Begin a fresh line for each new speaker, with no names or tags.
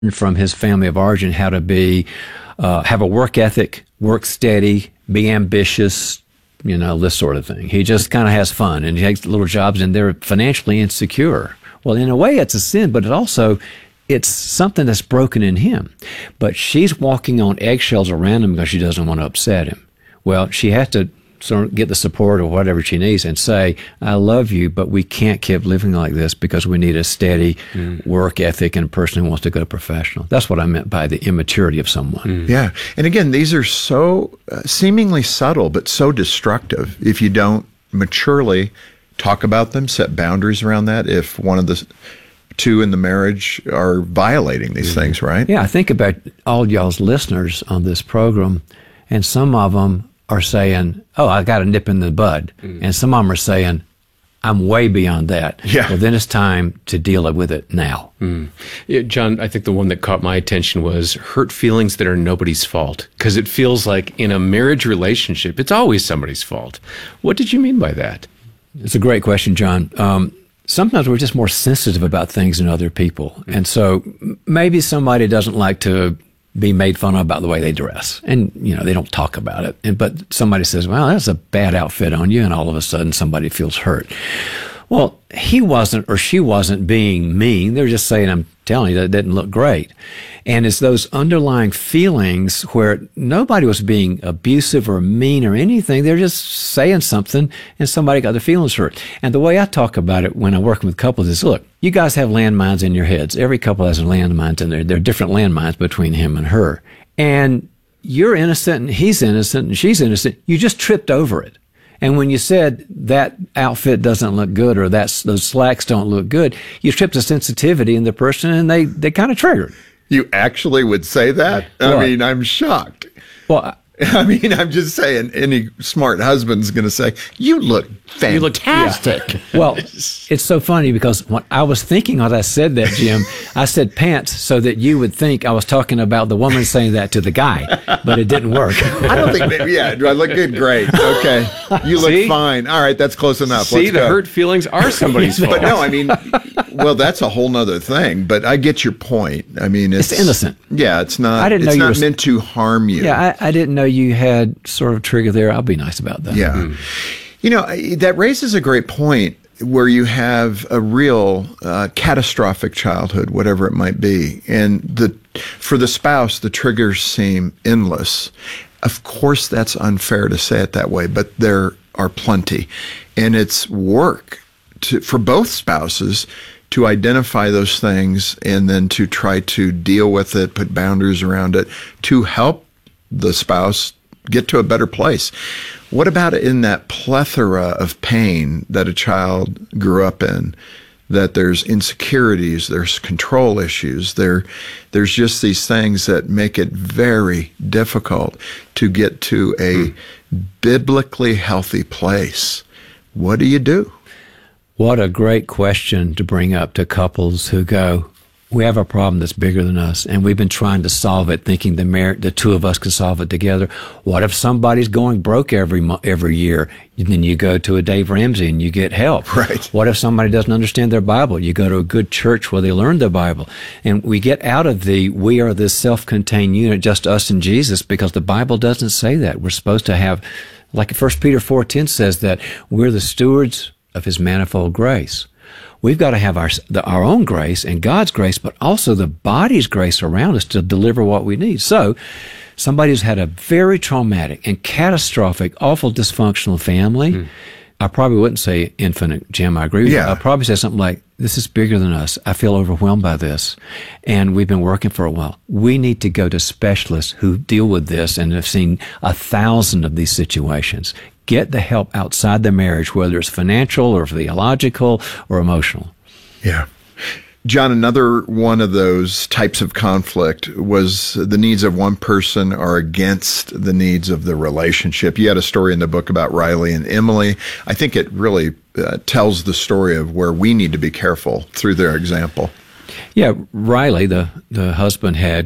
from his family of origin how to be, have a work ethic, work steady, be ambitious, this sort of thing. He just kind of has fun, and he takes little jobs, and they're financially insecure. Well, in a way, it's a sin, but it's something that's broken in him. But she's walking on eggshells around him because she doesn't want to upset him. Well, she has to sort of get the support or whatever she needs and say, I love you, but we can't keep living like this because we need a steady work ethic and a person who wants to go professional. That's what I meant by the immaturity of someone.
Yeah. And again, these are so seemingly subtle, but so destructive if you don't maturely talk about them, set boundaries around that. If one of the two in the marriage are violating these things, right?
Yeah, I think about all y'all's listeners on this program, and some of them are saying, oh, I got a nip in the bud. And some of them are saying, I'm way beyond that.
Yeah.
Well, then it's time to deal with it now.
Yeah, John, I think the one that caught my attention was hurt feelings that are nobody's fault. Because it feels like in a marriage relationship, it's always somebody's fault. What did you mean by that?
It's a great question, John. Sometimes we're just more sensitive about things than other people. And so maybe somebody doesn't like to be made fun of about the way they dress. And, they don't talk about it. But somebody says, well, that's a bad outfit on you. And all of a sudden somebody feels hurt. Well, he wasn't or she wasn't being mean. They're just saying, I'm telling you, that didn't look great. And it's those underlying feelings where nobody was being abusive or mean or anything. They're just saying something and somebody got their feelings hurt. And the way I talk about it when I'm working with couples is, look, you guys have landmines in your heads. Every couple has landmines in there. There are different landmines between him and her. And you're innocent and he's innocent and she's innocent. You just tripped over it. And when you said that outfit doesn't look good or those slacks don't look good, you tripped a sensitivity in the person and they kind of triggered.
You actually would say that?
Well,
I mean, I'm shocked.
Well,
I mean, I'm just saying, any smart husband's going to say, you look fantastic.
Well, it's so funny because when I was thinking when I said that, Jim, I said pants so that you would think I was talking about the woman saying that to the guy, but it didn't work.
I don't think maybe, do I look good? Great. Okay. You look fine. All right, that's close enough.
See, the hurt feelings are somebody's fault.
But no, I mean, well, that's a whole nother thing, but I get your point. I mean, it's
innocent.
Yeah, it's not, it's not meant to harm you.
Yeah, I didn't know you had sort of trigger there. I'll be nice about that.
Yeah. That raises a great point where you have a real catastrophic childhood, whatever it might be. And for the spouse, the triggers seem endless. Of course, that's unfair to say it that way, but there are plenty. And it's work for both spouses to identify those things and then to try to deal with it, put boundaries around it, to help the spouse get to a better place. What about in that plethora of pain that a child grew up in, that there's insecurities, there's control issues, there's just these things that make it very difficult to get to a biblically healthy place? What do you do?
What a great question to bring up to couples who go, we have a problem that's bigger than us, and we've been trying to solve it, thinking the two of us can solve it together. What if somebody's going broke every year? Then you go to a Dave Ramsey and you get help.
Right.
What if somebody doesn't understand their Bible? You go to a good church where they learn their Bible. And we get out of we are this self-contained unit, just us and Jesus, because the Bible doesn't say that. We're supposed to have, like 1 Peter 4:10 says, that we're the stewards of his manifold grace. We've got to have our own grace and God's grace, but also the body's grace around us to deliver what we need. So somebody who's had a very traumatic and catastrophic, awful dysfunctional family, I probably wouldn't say infinite, Jim, I agree with you. I'd probably say something like, this is bigger than us. I feel overwhelmed by this. And we've been working for a while. We need to go to specialists who deal with this and have seen 1,000 of these situations. Get the help outside the marriage, whether it's financial or theological or emotional.
Yeah. John, another one of those types of conflict was the needs of one person are against the needs of the relationship. You had a story in the book about Riley and Emily. I think it really tells the story of where we need to be careful through their example.
Yeah, Riley, the husband, had